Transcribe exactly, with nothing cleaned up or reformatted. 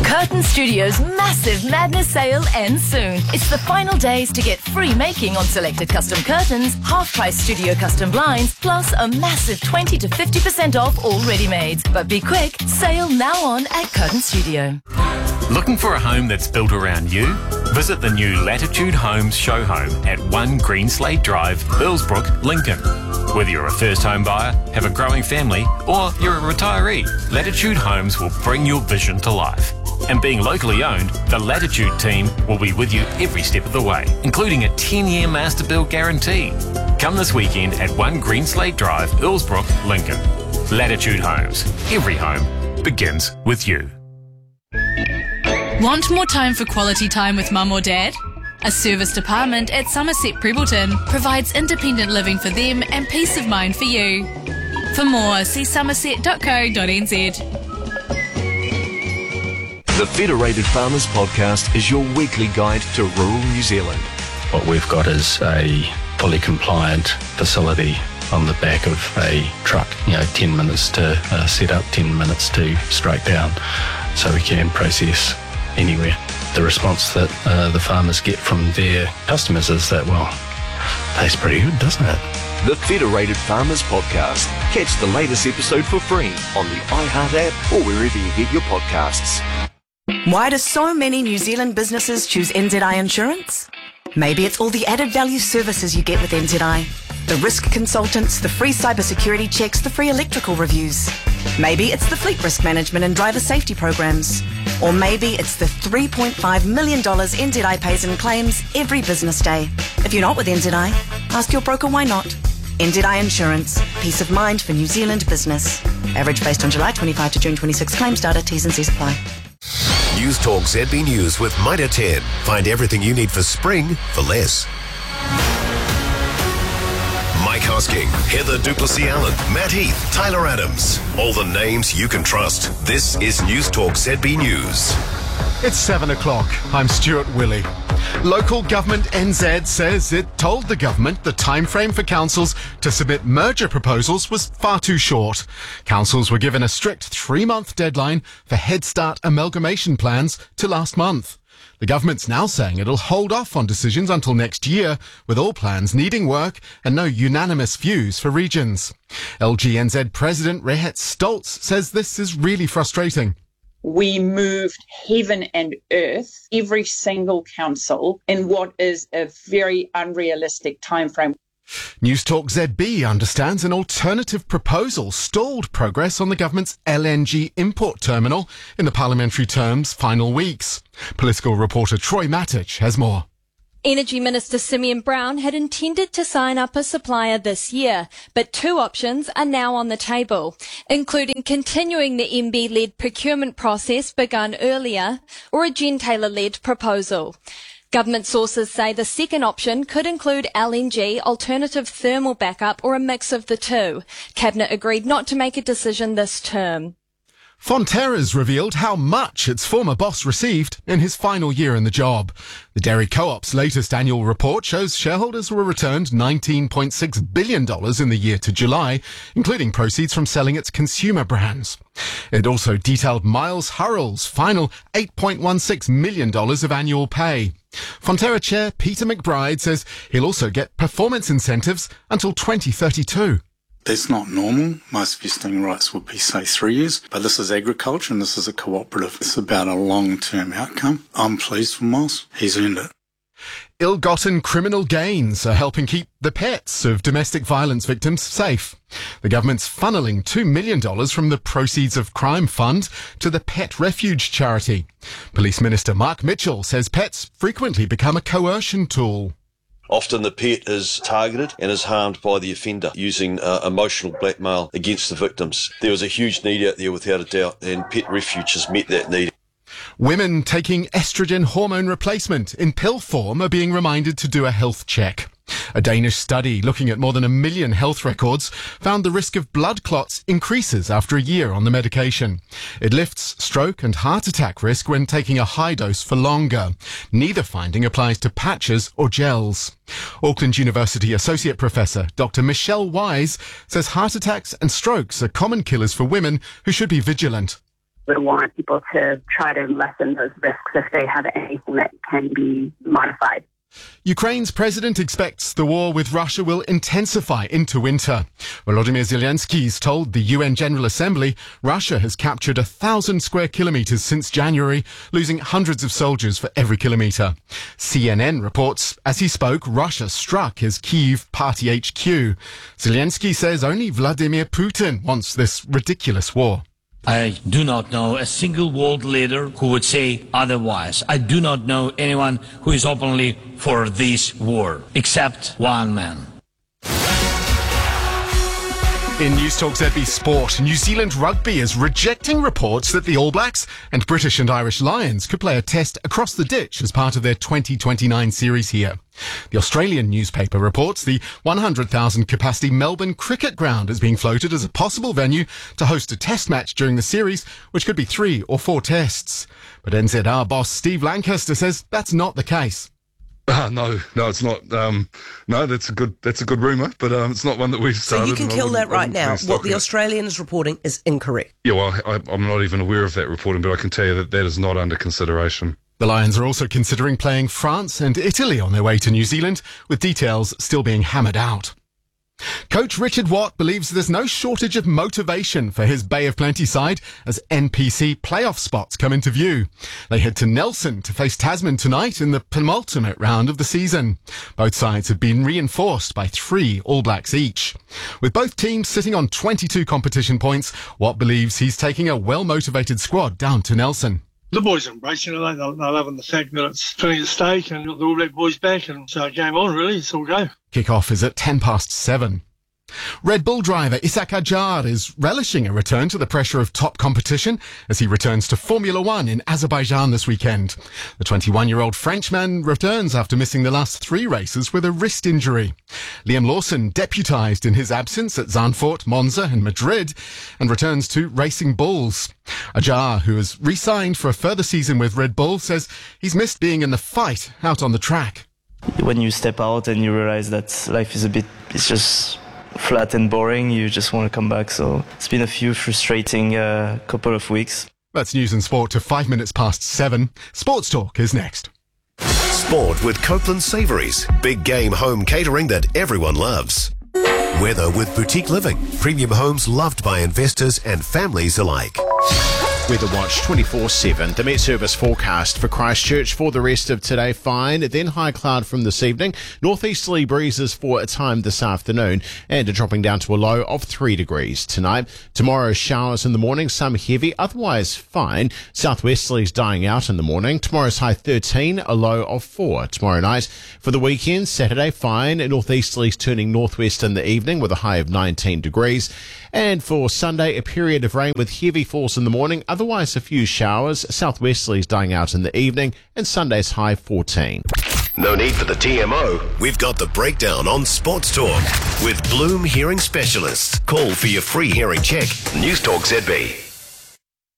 Curtain Studios' massive Madness sale ends soon. It's the final days to get free making on selected custom curtains, half-price studio custom blinds, plus a massive twenty to fifty percent off all ready-mades. But be quick, sale now on at Curtain Studio. Looking for a home that's built around you? Visit the new Latitude Homes show home at one Greenslade Drive, Earlsbrook, Lincoln. Whether you're a first home buyer, have a growing family, or you're a retiree, Latitude Homes will bring your vision to life. And being locally owned, the Latitude team will be with you every step of the way, including a ten-year master build guarantee. Come this weekend at one Greenslade Drive, Earlsbrook, Lincoln. Latitude Homes. Every home begins with you. Want more time for quality time with mum or dad? A service department at Somerset Prebleton provides independent living for them and peace of mind for you. For more, see somerset dot co dot n z. The Federated Farmers Podcast is your weekly guide to rural New Zealand. What we've got is a fully compliant facility on the back of a truck. You know, ten minutes to uh, set up, ten minutes to straight down, so we can process anywhere. The response that uh, the farmers get from their customers is that, well, tastes pretty good, doesn't it? The Federated Farmers Podcast. Catch the latest episode for free on the iHeart app or wherever you get your podcasts. Why do so many New Zealand businesses choose N Z I Insurance? Maybe it's all the added value services you get with N Z I. The risk consultants, the free cybersecurity checks, the free electrical reviews. Maybe it's the fleet risk management and driver safety programs. Or maybe it's the three point five million dollars N Z I pays in claims every business day. If you're not with N Z I, ask your broker why not. N Z I Insurance. Peace of mind for New Zealand business. Average based on July twenty-fifth to June twenty-sixth claims data. T's and C's apply. News Talk Z B News with Mitre ten. Find everything you need for spring for less. Mike Hosking, Heather Duplessis-Allen, Matt Heath, Tyler Adams. All the names you can trust. This is News Talk Z B News. It's seven o'clock. I'm Stuart Willey. Local government N Z says it told the government the timeframe for councils to submit merger proposals was far too short. Councils were given a strict three-month deadline for Head Start amalgamation plans to last month. The government's now saying it'll hold off on decisions until next year, with all plans needing work and no unanimous views for regions. L G N Z President Rehet Stoltz says this is really frustrating. We moved heaven and earth, every single council, in what is a very unrealistic timeframe. News Talk Z B understands an alternative proposal stalled progress on the government's L N G import terminal in the parliamentary term's final weeks. Political reporter Troy Matic has more. Energy Minister Simeon Brown had intended to sign up a supplier this year, but two options are now on the table, including continuing the M B-led procurement process begun earlier or a Gentailer-led proposal. Government sources say the second option could include L N G, alternative thermal backup, or a mix of the two. Cabinet agreed not to make a decision this term. Fonterra's revealed how much its former boss received in his final year in the job. The Dairy Co-op's latest annual report shows shareholders were returned nineteen point six billion dollars in the year to July, including proceeds from selling its consumer brands. It also detailed Miles Hurrell's final eight point one six million dollars of annual pay. Fonterra Chair Peter McBride says he'll also get performance incentives until twenty thirty-two. That's not normal. Most vesting rights would be, say, three years. But this is agriculture and this is a cooperative. It's about a long-term outcome. I'm pleased for Miles. He's earned it. Ill-gotten criminal gains are helping keep the pets of domestic violence victims safe. The government's funneling two million dollars from the Proceeds of Crime Fund to the Pet Refuge charity. Police Minister Mark Mitchell says pets frequently become a coercion tool. Often the pet is targeted and is harmed by the offender using uh, emotional blackmail against the victims. There is a huge need out there without a doubt, and Pet Refuge has met that need. Women taking estrogen hormone replacement in pill form are being reminded to do a health check. A Danish study looking at more than a million health records found the risk of blood clots increases after a year on the medication. It lifts stroke and heart attack risk when taking a high dose for longer. Neither finding applies to patches or gels. Auckland University Associate Professor Doctor Michelle Wise says heart attacks and strokes are common killers for women who should be vigilant. We want people to try to lessen those risks if they have anything that can be modified. Ukraine's president expects the war with Russia will intensify into winter. Volodymyr Zelensky's told the U N General Assembly Russia has captured a thousand square kilometres since January, losing hundreds of soldiers for every kilometre. C N N reports, as he spoke, Russia struck his Kyiv party H Q. Zelensky says only Vladimir Putin wants this ridiculous war. I do not know a single world leader who would say otherwise. I do not know anyone who is openly for this war, except one man. In News Talk Z B Sport, New Zealand Rugby is rejecting reports that the All Blacks and British and Irish Lions could play a test across the ditch as part of their twenty twenty-nine series here. The Australian newspaper reports the one hundred thousand capacity Melbourne Cricket Ground is being floated as a possible venue to host a test match during the series, which could be three or four tests. But N Z R boss Steve Lancaster says that's not the case. Uh, no, no, it's not. Um, no, that's a good that's a good rumour, but um, it's not one that we've started. So you can kill that right now. What the Australian is reporting is incorrect. Yeah, well, I, I'm not even aware of that reporting, but I can tell you that that is not under consideration. The Lions are also considering playing France and Italy on their way to New Zealand, with details still being hammered out. Coach Richard Watt believes there's no shortage of motivation for his Bay of Plenty side as N P C playoff spots come into view. They head to Nelson to face Tasman tonight in the penultimate round of the season. Both sides have been reinforced by three All Blacks each. With both teams sitting on twenty-two competition points, Watt believes he's taking a well-motivated squad down to Nelson. The boys embrace, you know, they, they're loving the fact that it's plenty at stake and got the All Black boys back, and so game on, really, it's all go. Kick-off is at ten past seven. Red Bull driver Isack Hadjar is relishing a return to the pressure of top competition as he returns to Formula One in Azerbaijan this weekend. The twenty-one-year-old Frenchman returns after missing the last three races with a wrist injury. Liam Lawson deputised in his absence at Zandvoort, Monza and Madrid and returns to Racing Bulls. Hadjar, who has re-signed for a further season with Red Bull, says he's missed being in the fight out on the track. When you step out and you realise that life is a bit, it's just flat and boring, you just want to come back. So it's been a few frustrating uh, couple of weeks. That's news and sport to five minutes past seven. Sports Talk is next. Sport with Copeland Savouries. Big game home catering that everyone loves. Weather with Boutique Living. Premium homes loved by investors and families alike. Weather Watch twenty-four seven. The Met Service forecast for Christchurch for the rest of today, fine. Then high cloud from this evening. Northeasterly breezes for a time this afternoon and dropping down to a low of three degrees tonight. Tomorrow, showers in the morning, some heavy, otherwise fine. Southwesterlies dying out in the morning. Tomorrow's high thirteen, a low of four. Tomorrow night for the weekend, Saturday, fine. Northeasterlies turning northwest in the evening with a high of nineteen degrees. And for Sunday, a period of rain with heavy falls in the morning, otherwise a few showers, southwesterlies dying out in the evening, and Sunday's high fourteen. No need for the T M O. We've got the breakdown on Sports Talk with Bloom Hearing Specialists. Call for your free hearing check. News Talk Z B.